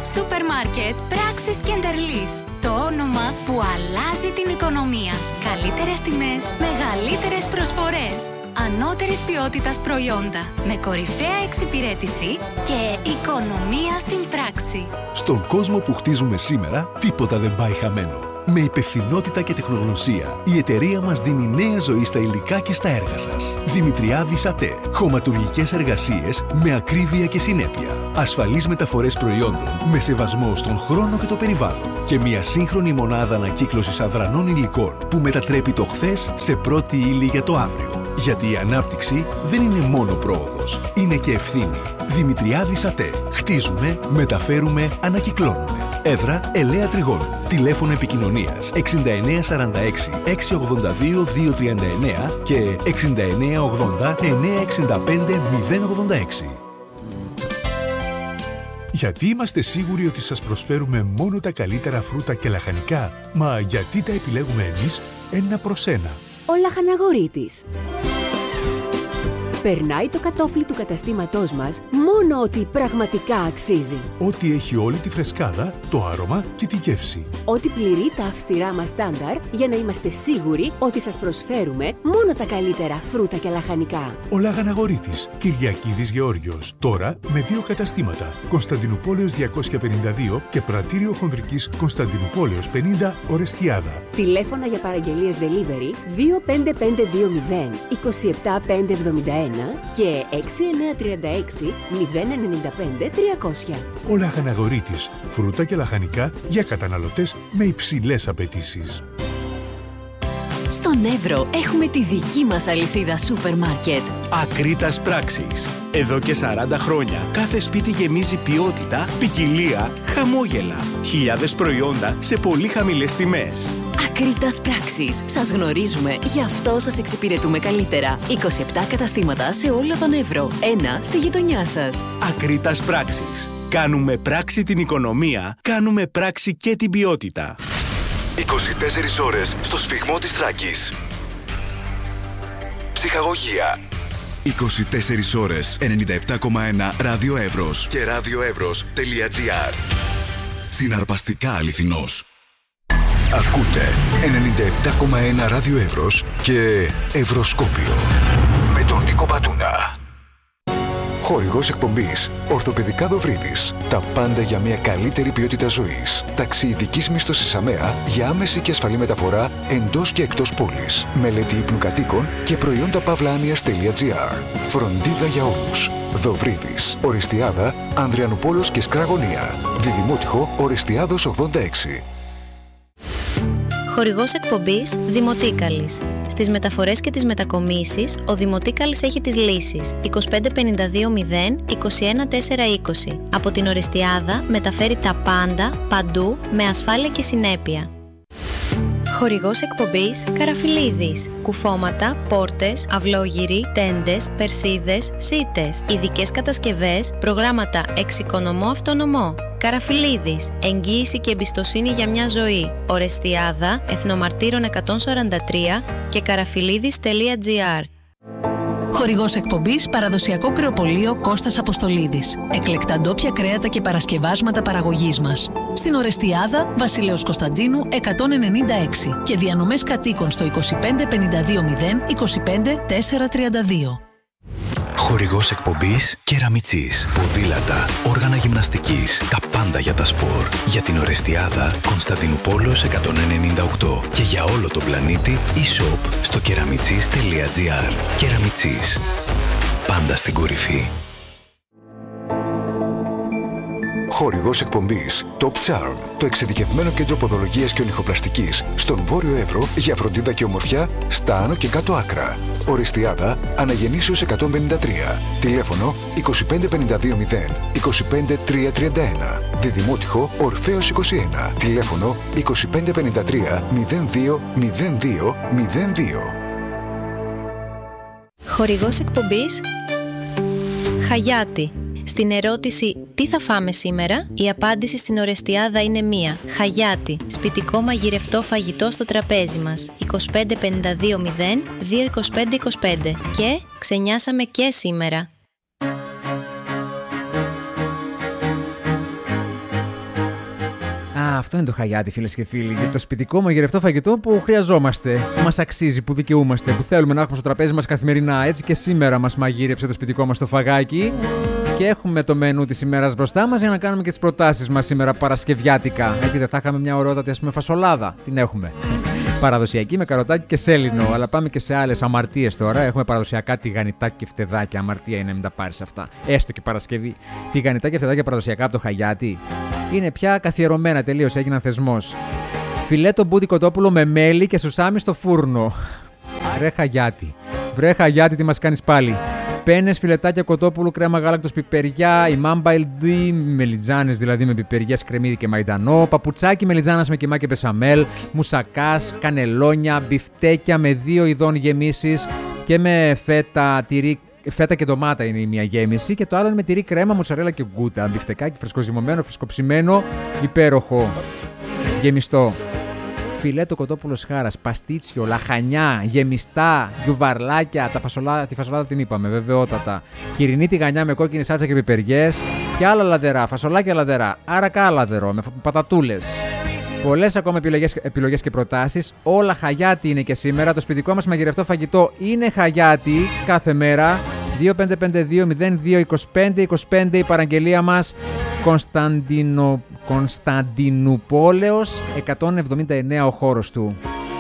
Σούπερ μάρκετ Πράξης και Εντερλής. Το όνομα που αλλάζει την οικονομία. Καλύτερες τιμές, μεγαλύτερες προσφορές. Ανώτερης ποιότητας προϊόντα. Με κορυφαία εξυπηρέτηση και οικονομία στην πράξη. Στον κόσμο που χτίζουμε σήμερα, τίποτα δεν πάει χαμένο. Με υπευθυνότητα και τεχνογνωσία, η εταιρεία μας δίνει νέα ζωή στα υλικά και στα έργα σας. Δημητριάδης ΑΤΕ. Χωματουργικές εργασίες με ακρίβεια και συνέπεια. Ασφαλείς μεταφορές προϊόντων με σεβασμό στον χρόνο και το περιβάλλον. Και μια σύγχρονη μονάδα ανακύκλωσης αδρανών υλικών που μετατρέπει το χθες σε πρώτη ύλη για το αύριο. Γιατί η ανάπτυξη δεν είναι μόνο πρόοδος, είναι και ευθύνη. Δημητριάδης ΑΤΕ. Χτίζουμε, μεταφέρουμε, ανακυκλώνουμε. Έδρα Ελαία Τριγώνου. Τηλέφωνο επικοινωνίας 6946 682 239 και 6980 965 086. Γιατί είμαστε σίγουροι ότι σας προσφέρουμε μόνο τα καλύτερα φρούτα και λαχανικά? Μα γιατί τα επιλέγουμε εμείς ένα προς ένα? Ο Λαχαναγορείτης. Περνάει το κατόφλι του καταστήματός μας μόνο ότι πραγματικά αξίζει. Ό,τι έχει όλη τη φρεσκάδα, το άρωμα και τη γεύση. Ό,τι πληρεί τα αυστηρά μας στάνταρ για να είμαστε σίγουροι ότι σας προσφέρουμε μόνο τα καλύτερα φρούτα και λαχανικά. Ο Λαχαναγορείτης, Κυριακίδης Γεώργιος. Τώρα με 2 καταστήματα. Κωνσταντινούπολεως 252 και Πρατήριο Χονδρικής Κωνσταντινούπολεως 50 Ορεστιάδα. Τηλέφωνα για παραγγελίες delivery 25520 27571 και 6936 095 300. Ο Λαχαναγορείτης, φρούτα και λαχανικά για καταναλωτές με υψηλές απαιτήσεις. Στον Εύρο έχουμε τη δική μας αλυσίδα σούπερ μάρκετ. Ακρίτας Πράξης. Εδώ και 40 χρόνια κάθε σπίτι γεμίζει ποιότητα, ποικιλία, χαμόγελα. Χιλιάδες προϊόντα σε πολύ χαμηλές τιμές. Ακρίτας Πράξης. Σας γνωρίζουμε, γι' αυτό σας εξυπηρετούμε καλύτερα. 27 καταστήματα σε όλο τον Εύρο. Ένα στη γειτονιά σας. Ακρίτας Πράξης. Κάνουμε πράξη την οικονομία, κάνουμε πράξη και την ποιότητα. 24 ώρες στο σφυγμό της Θράκης. Ψυχαγωγία. 24 ώρες 97,1 Ράδιο Εύρος και radioevros.gr. Συναρπαστικά αληθινός. Ακούτε 97,1 Ράδιο Εύρος και Ευρωσκόπιο με τον Νίκο Πατούνα. Χορηγός εκπομπής Ορθοπαιδικά Δοβρίδης. Τα πάντα για μια καλύτερη ποιότητα ζωής. Ταξιειδικής μίσθωσης ΑΜΕΑ για άμεση και ασφαλή μεταφορά εντός και εκτός πόλης. Μελέτη ύπνου κατοίκων και προϊόντα παύλα-άνοιας.gr. Φροντίδα για όλους. Δοβρίδης. Ορεστιάδα, Ανδριανουπόλος και Σκραγωνία. Διδημότυχο Ορεστιάδος 86. Χορηγός εκπομπής Δημοτίκαλης. Στις μεταφορές και τις μετακομίσεις, ο Δημοτίκαλης έχει τις λύσεις 2552 0 21 420. Από την Ορεστιάδα μεταφέρει τα πάντα, παντού, με ασφάλεια και συνέπεια. Χορηγός εκπομπής Καραφιλίδης. Κουφώματα, πόρτες, αυλόγυροι, τέντες, περσίδες, σίτες, ειδικές κατασκευές, προγράμματα εξοικονομώ αυτονομώ. Καραφιλίδης. Εγγύηση και εμπιστοσύνη για μια ζωή. Ορεστιάδα, Εθνομαρτύρων 143 και καραφιλίδης.gr. Χορηγός εκπομπής Παραδοσιακό Κρεοπωλείο Κώστας Αποστολίδης. Εκλεκτά ντόπια κρέατα και παρασκευάσματα παραγωγής μας. Στην Ορεστιάδα, Βασιλέως Κωνσταντίνου 196 και διανομές κατοίκων στο 2552 0 25 432. Χορηγός εκπομπής Κεραμιτσής. Ποδήλατα, όργανα γυμναστικής, τα πάντα για τα σπορ. Για την Ορεστιάδα, Κωνσταντινούπολεως 198 και για όλο τον πλανήτη e-shop στο keramichis.gr. Κεραμιτσής. Πάντα στην κορυφή. Χορηγός εκπομπής Top Charm, το εξειδικευμένο κέντρο ποδολογίας και ονυχοπλαστικής στον Βόρειο Εύρο για φροντίδα και ομορφιά στα άνω και κάτω άκρα. Ορεστιάδα, Αναγεννήσεως 153. Τηλέφωνο 2552 0 25 331. Διδημότυχο Ορφέως 21. Τηλέφωνο 2553 02 02 02. Χορηγός εκπομπής Χαγιάτη. Στην ερώτηση «Τι θα φάμε σήμερα?» η απάντηση στην Ορεστιάδα είναι μία. Χαγιάτη. Σπιτικό μαγειρευτό φαγητό στο τραπέζι μας. 2552 0 225 25. Και ξενιάσαμε και σήμερα. Αυτό είναι το Χαγιάτι, φίλες και φίλοι. Για το σπιτικό μαγειρευτό φαγητό που χρειαζόμαστε, που μας αξίζει, που δικαιούμαστε, που θέλουμε να έχουμε στο τραπέζι μας καθημερινά. Έτσι και σήμερα μας μαγείρεψε το σπιτικό μας το φαγάκι. Και έχουμε το μενού της ημέρας μπροστά μας για να κάνουμε και τις προτάσεις μας σήμερα παρασκευιάτικα. Έτσι δεν θα είχαμε μια ωραιότατη, ας πούμε, φασολάδα? Την έχουμε. Παραδοσιακή με καροτάκι και σέλινο. Αλλά πάμε και σε άλλες αμαρτίες τώρα. Έχουμε παραδοσιακά τηγανιτάκια και φτεδάκια. Αμαρτία είναι να μην τα πάρεις αυτά. Έστω και Παρασκευή. Τηγανιτάκια και φτεδάκια παραδοσιακά από το Χαγιάτι. Είναι πια καθιερωμένα τελείως, έγιναν θεσμός. Φιλέτο μπούτι κοτόπουλο με μέλι και σουσάμι στο φούρνο. Βρε Χαγιάτι, τι μας κάνεις πάλι? Πένες, φιλετάκια κοτόπουλου, κρέμα γάλακτος, πιπεριά, ημάμπα ελντί, μελιτζάνες δηλαδή με πιπεριές, κρεμμύδι και μαϊντανό, παπουτσάκι μελιτζάνας με κιμά και μπεσαμέλ, μουσακάς, κανελόνια, μπιφτέκια με 2 ειδών γεμίσεις και με φέτα, τυρί. Φέτα και ντομάτα είναι η μία γέμιση και το άλλο είναι με τυρί, κρέμα, μοτσαρέλα και γκούτα. Μπιφτεκάκι φρεσκοζυμωμένο, φρεσκοψημένο, υπέροχο, γεμιστό. Φιλέτο κοτόπουλος χάρας, παστίτσιο, λαχανιά, γεμιστά, γιουβαρλάκια, τη φασολάδα την είπαμε, βεβαιότατα. Χοιρινή τηγανιά με κόκκινη σάλτσα και πιπεριές και άλλα λαδερά, φασολάκια λαδερά, άρακα λαδερό με πατατούλες. Πολλές ακόμα επιλογές και προτάσεις. Όλα Χαγιάτι είναι και σήμερα. Το σπιτικό μας μαγειρευτό φαγητό είναι Χαγιάτι κάθε μέρα. 2552-0225-25 η παραγγελία μας. Κωνσταντινούπολεως 179 ο χώρος του.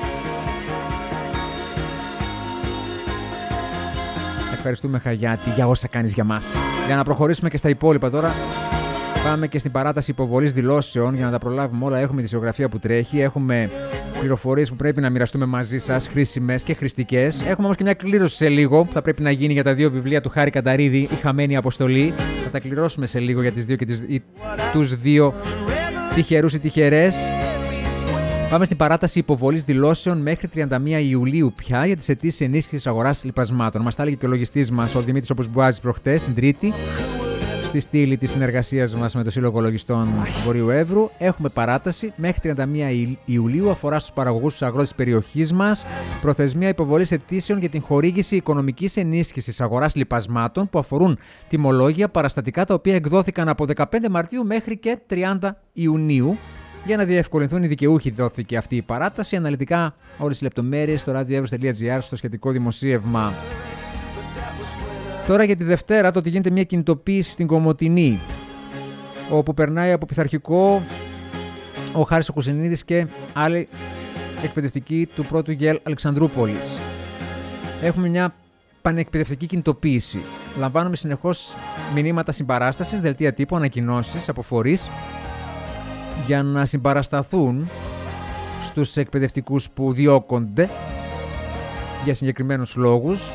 Ευχαριστούμε Χαγιάτι για όσα κάνεις για μας. Για να προχωρήσουμε και στα υπόλοιπα τώρα. Πάμε και στην παράταση υποβολής δηλώσεων για να τα προλάβουμε όλα. Έχουμε τη ζωγραφία που τρέχει, έχουμε πληροφορίες που πρέπει να μοιραστούμε μαζί σας, χρήσιμες και χρηστικές. Έχουμε όμως και μια κλήρωση σε λίγο που θα πρέπει να γίνει για τα 2 βιβλία του Χάρη Κανταρίδη, Η Χαμένη Αποστολή. Θα τα κληρώσουμε σε λίγο για τις 2 και τους 2 τυχερούς ή τυχερές. Πάμε στην παράταση υποβολής δηλώσεων μέχρι 31 Ιουλίου πια για τις αιτήσεις ενίσχυσης αγοράς λιπασμάτων. Μας τα έλεγε και ο λογιστής μας, ο Δημήτρης Οπουσμπουάζης, προχτές, την Τρίτη. Στη στήλη της συνεργασίας μας με το Σύλλογο Λογιστών Βορείου Εύρου. Έχουμε παράταση μέχρι 31 Ιουλίου, αφορά στους παραγωγούς, στους αγρότες της περιοχής μας. Προθεσμία υποβολής αιτήσεων για την χορήγηση οικονομικής ενίσχυσης αγοράς λιπασμάτων που αφορούν τιμολόγια παραστατικά τα οποία εκδόθηκαν από 15 Μαρτίου μέχρι και 30 Ιουνίου. Για να διευκολυνθούν οι δικαιούχοι δόθηκε αυτή η παράταση. Αναλυτικά όλες οι λεπτομέρειες στο radioevros.gr στο σχετικό δημοσίευμα. Τώρα για τη Δευτέρα, το ότι γίνεται μια κινητοποίηση στην Κομοτηνή, όπου περνάει από πειθαρχικό ο Χάρης ο Κουσενίδης και άλλοι εκπαιδευτικοί του πρώτου ΓΕΛ Αλεξανδρούπολης. Έχουμε μια πανεκπαιδευτική κινητοποίηση. Λαμβάνουμε συνεχώς μηνύματα συμπαράστασης, δελτία τύπου, ανακοινώσεις από φορείς για να συμπαρασταθούν στους εκπαιδευτικούς που διώκονται για συγκεκριμένους λόγους.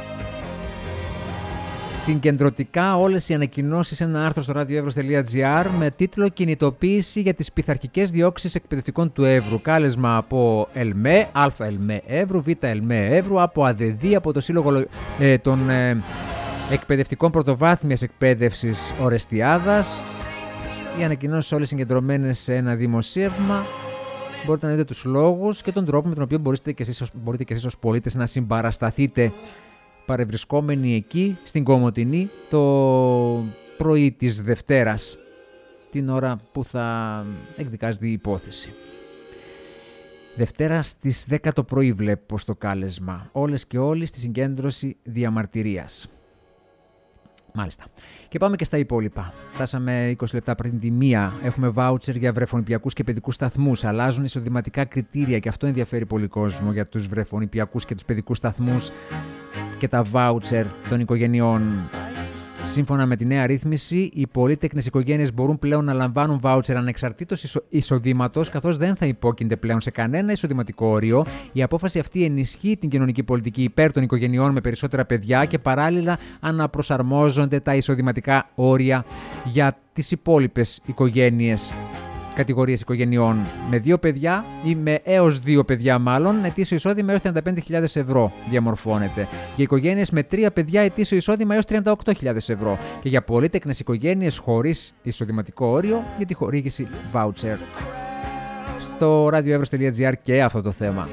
Συγκεντρωτικά όλες οι ανακοινώσεις σε ένα άρθρο στο radioevros.gr με τίτλο «Κινητοποίηση για τις πειθαρχικές διώξεις εκπαιδευτικών του Εύρου». Κάλεσμα από ΕΛΜΕ, ΑΕΛΜΕ Εύρου, ΒΕΛΜΕ Εύρου, από ΑΔΕΔΗ, από το Σύλλογο των Εκπαιδευτικών Πρωτοβάθμιας Εκπαίδευσης Ορεστιάδας. Οι ανακοινώσεις όλες συγκεντρωμένες σε ένα δημοσίευμα. Μπορείτε να δείτε τους λόγους και τον τρόπο με τον οποίο μπορείτε και εσείς ως πολίτες να συμπαρασταθείτε παρευρισκόμενοι εκεί στην Κομοτηνή το πρωί της Δευτέρας, την ώρα που θα εκδικάζεται η υπόθεση. Δευτέρα στις 10 το πρωί βλέπω στο κάλεσμα. Όλες και όλοι στη συγκέντρωση διαμαρτυρίας. Μάλιστα. Και πάμε και στα υπόλοιπα. Φτάσαμε 20 λεπτά πριν τη 1. Έχουμε βάουτσερ για βρεφονιπιακούς και παιδικούς σταθμούς. Αλλάζουν εισοδηματικά κριτήρια και αυτό ενδιαφέρει πολύ κόσμο για τους βρεφονιπιακούς και τους παιδικούς σταθμούς και τα βάουτσερ των οικογενειών. Σύμφωνα με τη νέα ρύθμιση, οι πολύτεκνες οικογένειες μπορούν πλέον να λαμβάνουν βάουτσερ ανεξαρτήτως εισοδήματος, καθώς δεν θα υπόκεινται πλέον σε κανένα εισοδηματικό όριο. Η απόφαση αυτή ενισχύει την κοινωνική πολιτική υπέρ των οικογενειών με περισσότερα παιδιά και παράλληλα αναπροσαρμόζονται τα εισοδηματικά όρια για τις υπόλοιπες οικογένειες. Κατηγορίες οικογενειών με 2 παιδιά ή με έως 2 παιδιά μάλλον, ετήσιο εισόδημα έως 35.000 ευρώ διαμορφώνεται. Για οικογένειες με 3 παιδιά, ετήσιο εισόδημα έως 38.000 ευρώ. Και για πολύτεκνες οικογένειες χωρίς εισοδηματικό όριο για τη χορήγηση voucher. Στο radioevros.gr και αυτό το θέμα.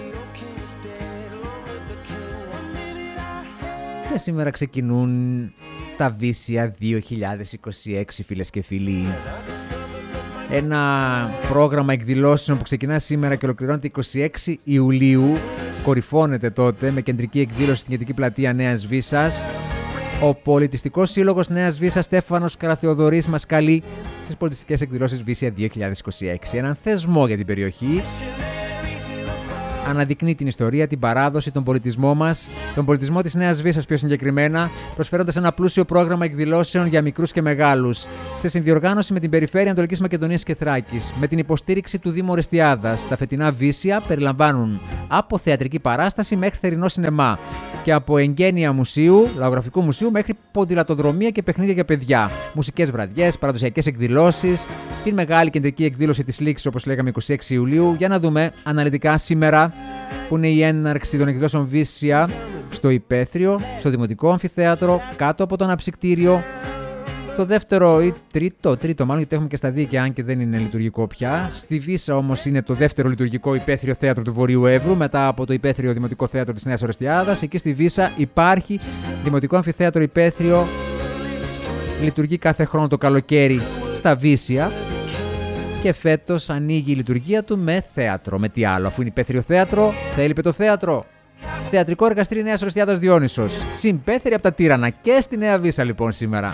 Και σήμερα ξεκινούν τα Βύσσια 2026, φίλες και φίλοι. Ένα πρόγραμμα εκδηλώσεων που ξεκινά σήμερα και ολοκληρώνεται 26 Ιουλίου. Κορυφώνεται τότε με κεντρική εκδήλωση στην κεντρική πλατεία Νέας Βύσσας. Ο Πολιτιστικός Σύλλογος Νέας Βύσσας Στέφανος Καραθεοδωρής μας καλεί στις πολιτιστικές εκδηλώσεις Βύσσια 2026. Έναν θεσμό για την περιοχή. Αναδεικνύει την ιστορία, την παράδοση, τον πολιτισμό μας, τον πολιτισμό της Νέας Βύσσας πιο συγκεκριμένα, προσφέροντας ένα πλούσιο πρόγραμμα εκδηλώσεων για μικρούς και μεγάλους, σε συνδιοργάνωση με την Περιφέρεια Ανατολικής Μακεδονίας και Θράκης, με την υποστήριξη του Δήμου Ορεστιάδας. Τα φετινά Βύσσια περιλαμβάνουν από θεατρική παράσταση μέχρι θερινό σινεμά και από εγγένεια μουσείου, λαογραφικού μουσείου μέχρι ποδηλατοδρομία και παιχνίδια για παιδιά, μουσικές βραδιές, παραδοσιακές εκδηλώσεις, την μεγάλη κεντρική εκδήλωση της Λύξης, όπως λέγαμε, 26 Ιουλίου. Για να δούμε αναλυτικά σήμερα, που είναι η έναρξη των εκδηλώσεων Βύσσια στο Υπαίθριο, στο Δημοτικό Αμφιθέατρο, κάτω από το αναψυκτήριο. Το δεύτερο ή τρίτο μάλλον, γιατί έχουμε και στα δίκαια, αν και δεν είναι λειτουργικό πια. Στη Βύσσα όμως είναι το δεύτερο λειτουργικό Υπαίθριο Θέατρο του Βορείου Εύρου, μετά από το Υπαίθριο Δημοτικό Θέατρο της Νέας Ορεστιάδας. Εκεί στη Βύσσα υπάρχει Δημοτικό Αμφιθέατρο Υπαίθριο. Λειτουργεί κάθε χρόνο το καλοκαίρι στα Βύσσια. Και φέτος ανοίγει η λειτουργία του με θέατρο. Με τι άλλο, αφού είναι Υπαίθριο Θέατρο, θα έλειπε το θέατρο. Θεατρικό Εργαστήρι Νέας Ορεστιάδας Διόνυσος. Συμπέθερη από τα Τύρανα και στη Νέα Βύσσα λοιπόν σήμερα.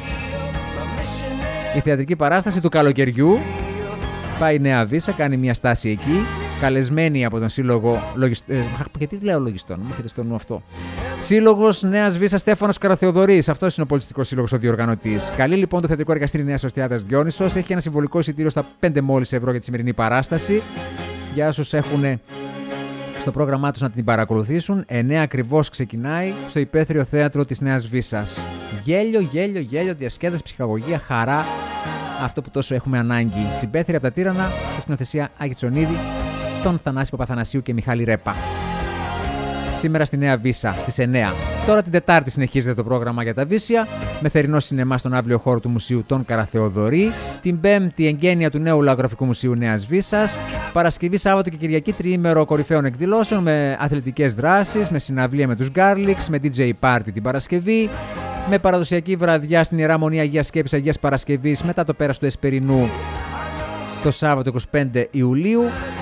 Η θεατρική παράσταση του καλοκαιριού. Πάει η Νέα Βύσσα, κάνει μια στάση εκεί. Καλεσμένη από τον Σύλλογο Λογιστών. Γιατί λέω Λογιστών, μου έρχεται στο νου αυτό. Σύλλογος Νέας Βύσσας Στέφανος Καραθεοδωρής. Αυτός είναι ο πολιτιστικός σύλλογος, ο διοργανωτής. Καλεί λοιπόν το Θεατρικό Εργαστήρι Νέας Ορεστιάδας Διόνυσος. Έχει ένα συμβολικό εισιτήριο στα 5 μόλις ευρώ για τη σημερινή παράσταση. Για όσους έχουν στο πρόγραμμά τους να την παρακολουθήσουν, 9 ακριβώς ξεκινάει στο Υπαίθριο Θέατρο της Νέας Βύσσας. Γέλιο, διασκέδαση, ψυχαγωγία, χαρά. Αυτό που τόσο έχουμε ανάγκη. Συμπέθερη από τα Τύρανα, στη σκηνοθεσία Άκη Τσονίδη, τον Θανάση Παπαθανασίου και Μιχάλη Ρέπα. Σήμερα στη Νέα Βύσσα στις 9. Τώρα την Τετάρτη συνεχίζεται το πρόγραμμα για τα Βύσσια, με θερινό σινεμά στον αύριο χώρο του Μουσείου των Καραθεοδωρή. Την Πέμπτη εγγένεια του νέου Λαογραφικού Μουσείου Νέας Βύσσας. Παρασκευή, Σάββατο και Κυριακή τριήμερο κορυφαίων εκδηλώσεων με αθλητικές δράσεις, με συναυλία με τους Garlics, με DJ Party την Παρασκευή. Με παραδοσιακή βραδιά στην Ιερά Μονή Αγίας Σκέπης Αγίας Παρασκευής μετά το πέρας του Εσπερινού το Σάββατο 25 Ιουλίου.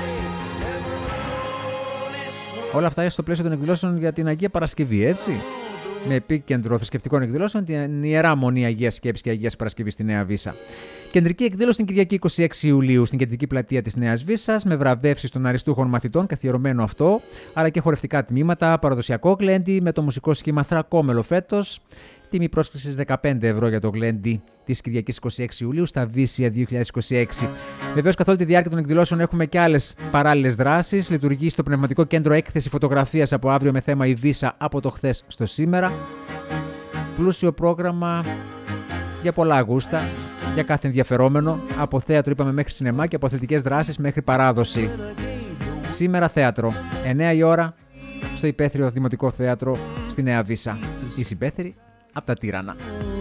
Όλα αυτά στο πλαίσιο των εκδηλώσεων για την Αγία Παρασκευή, έτσι. Με επίκεντρο θρησκευτικών εκδηλώσεων την Ιερά Μονή Αγίας Σκέπης και Αγίας Παρασκευής στη Νέα Βύσσα. Κεντρική εκδήλωση την Κυριακή 26 Ιουλίου στην κεντρική πλατεία της Νέας Βύσσας, με βραβεύσεις των αριστούχων μαθητών, καθιερωμένο αυτό, αλλά και χορευτικά τμήματα, παραδοσιακό γλέντι με το μουσικό σχήμα Θρακόμελο φέτος. Τιμή πρόσκλησης 15 ευρώ για το γλέντι της Κυριακής 26 Ιουλίου στα Βύσσια 2026. Βεβαίως, καθ' όλη τη διάρκεια των εκδηλώσεων έχουμε και άλλες παράλληλες δράσεις. Λειτουργεί στο Πνευματικό Κέντρο έκθεση φωτογραφίας από αύριο με θέμα η Βύσσα από το χθες στο σήμερα. Πλούσιο πρόγραμμα για πολλά γούστα, για κάθε ενδιαφερόμενο. Από θέατρο είπαμε μέχρι σινεμά και από αθλητικές δράσεις μέχρι παράδοση. Σήμερα θέατρο, 9 η ώρα, στο Υπαίθριο Δημοτικό Θέατρο στη Νέα Βύσσα. Η Συμπέθερη από τα Τύρανα.